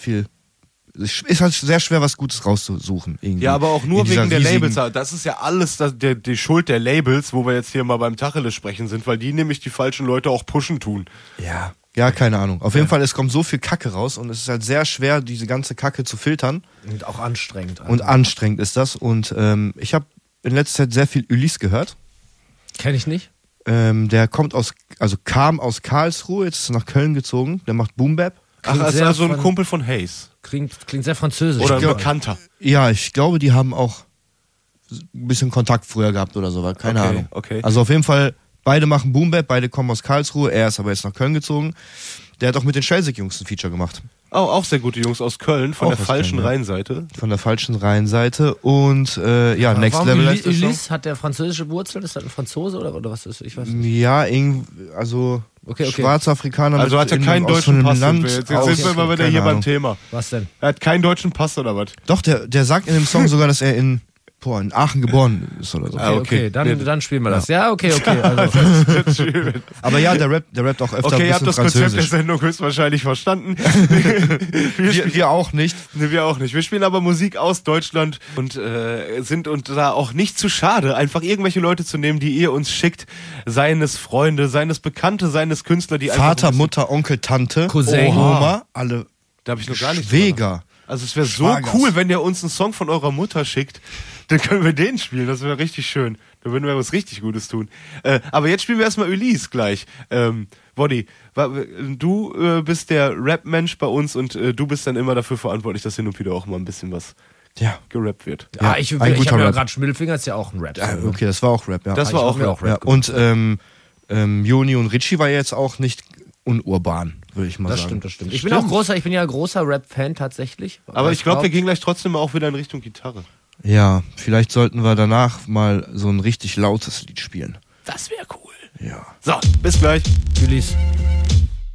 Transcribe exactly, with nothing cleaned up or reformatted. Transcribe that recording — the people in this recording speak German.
viel. Es ist halt sehr schwer, was Gutes rauszusuchen. Irgendwie. Ja, aber auch nur wegen der riesigen... Labels. Das ist ja alles das, der, die Schuld der Labels, wo wir jetzt hier mal beim Tacheles sprechen sind, weil die nämlich die falschen Leute auch pushen tun. Ja, ja, keine Ahnung. Auf jeden Fall, es kommt so viel Kacke raus und es ist halt sehr schwer, diese ganze Kacke zu filtern. Und auch anstrengend. Also. Und anstrengend ist das. Und ähm, ich habe in letzter Zeit sehr viel Ulysse gehört. Kenn ich nicht. Ähm, der kommt aus, also kam aus Karlsruhe, jetzt ist er nach Köln gezogen. Der macht Boom Bap. Ach, das ist also ein Kumpel von Hayes. Klingt, klingt sehr französisch. Oder ein glaub, Bekannter. Ja, ich glaube, die haben auch ein bisschen Kontakt früher gehabt oder so, keine okay, Ahnung. Okay. Also auf jeden Fall, beide machen Boom Bap, beide kommen aus Karlsruhe, er ist aber jetzt nach Köln gezogen. Der hat auch mit den Schelsig-Jungs ein Feature gemacht. Oh, auch sehr gute Jungs aus Köln, von auch der falschen Köln, ja. Rheinseite. Von der falschen Rheinseite und äh, ja, Aber Next warum Level Uly- heißt der Song. Ulysse, hat der französische Wurzeln? Ist das ein Franzose oder, oder was ist? Ich weiß nicht. Ja, irgendwie, also Okay, okay. schwarzer Afrikaner. Also mit hat er in- keinen aus deutschen von Pass. einem Sind Land wir jetzt aus- jetzt sind wir mal wieder keine hier beim Ahnung. Thema. Was denn? Er hat keinen deutschen Pass oder was? Doch, der, der sagt in dem Song sogar, dass er in, boah, in Aachen geboren ist oder so. Okay, okay, okay. dann, Nee. dann spielen wir das. Ja, okay, okay. Also, Aber ja, der rappt, der rappt auch öfter Okay, ein ihr habt bisschen das Konzept der Französisch. Sendung höchstwahrscheinlich verstanden. wir, Wir, wir auch nicht. Nee, wir auch nicht. Wir spielen aber Musik aus Deutschland und äh, sind und da auch nicht zu schade, einfach irgendwelche Leute zu nehmen, die ihr uns schickt. Seien es Freunde, seien es Bekannte, seien es Künstler, die einfach Vater, ein bisschen- Mutter, Onkel, Tante, Cousin. Oma, alle Da habe ich noch gar nicht. Schwäger. Also es wäre so Schwagers. cool, wenn ihr uns einen Song von eurer Mutter schickt. Dann können wir den spielen. Das wäre richtig schön. Da würden wir was richtig Gutes tun. Äh, aber jetzt spielen wir erstmal Ulysse gleich. Ähm, Woddy, wa- du äh, bist der Rap-Mensch bei uns und äh, du bist dann immer dafür verantwortlich, dass hin und wieder auch mal ein bisschen was Ja. gerappt wird. ja, ich, ein ich guter habe ja Rap. gerade Schmiddelfinger, ist ja auch ein Rap. Ja, okay, das war auch Rap, ja. Das war ich auch hab mir Rap. auch Rap ja. gemacht. Und ähm, ähm, Joni und Richie war jetzt auch nicht unurban, würde ich mal Das sagen. stimmt, das stimmt. Ich bin Stimmt. auch großer, ich bin ja großer Rap-Fan tatsächlich. Aber ich glaube, wir wir gehen gleich trotzdem mal auch wieder in Richtung Gitarre. Ja, vielleicht sollten wir danach mal so ein richtig lautes Lied spielen. Das wäre cool. Ja. So, bis gleich. Ulysse.